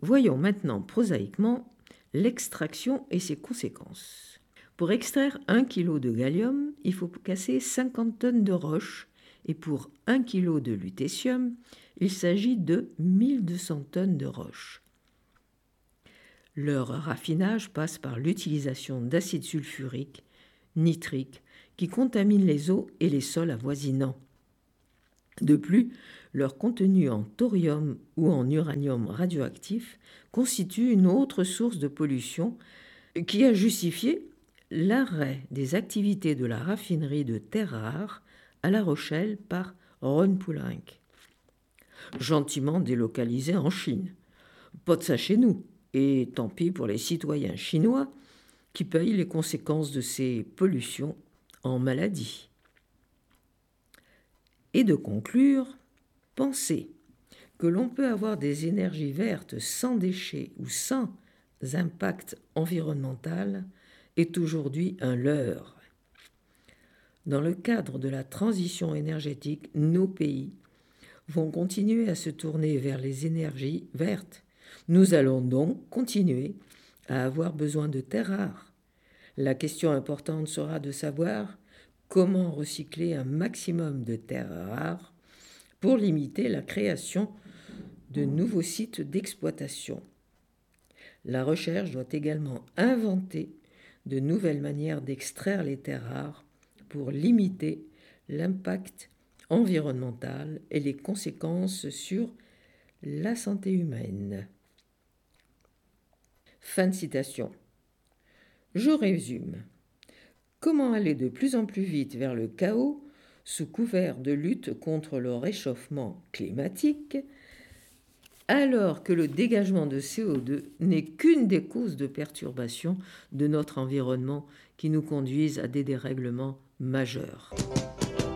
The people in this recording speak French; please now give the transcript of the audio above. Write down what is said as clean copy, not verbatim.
Voyons maintenant prosaïquement l'extraction et ses conséquences. Pour extraire 1 kg de gallium, il faut casser 50 tonnes de roche et pour 1 kg de lutécium, il s'agit de 1200 tonnes de roche. Leur raffinage passe par l'utilisation d'acide sulfurique, nitrique, qui contaminent les eaux et les sols avoisinants. De plus, leur contenu en thorium ou en uranium radioactif constitue une autre source de pollution qui a justifié l'arrêt des activités de la raffinerie de terres rares à La Rochelle par Ron Poulenc, gentiment délocalisée en Chine. Pas de ça chez nous, et tant pis pour les citoyens chinois qui payent les conséquences de ces pollutions en maladies. Et de conclure, penser que l'on peut avoir des énergies vertes sans déchets ou sans impact environnemental est aujourd'hui un leurre. Dans le cadre de la transition énergétique, nos pays vont continuer à se tourner vers les énergies vertes. Nous allons donc continuer à avoir besoin de terres rares. La question importante sera de savoir comment recycler un maximum de terres rares pour limiter la création de nouveaux sites d'exploitation. La recherche doit également inventer de nouvelles manières d'extraire les terres rares pour limiter l'impact environnemental et les conséquences sur la santé humaine. Fin de citation. Je résume. Comment aller de plus en plus vite vers le chaos sous couvert de lutte contre le réchauffement climatique, alors que le dégagement de CO2 n'est qu'une des causes de perturbation de notre environnement qui nous conduisent à des dérèglements majeurs.